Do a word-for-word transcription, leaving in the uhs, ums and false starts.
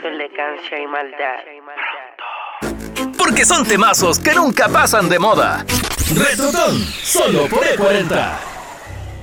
elegancia y maldad. Porque son temazos que nunca pasan de moda. Retrotón, solo por E cuarenta.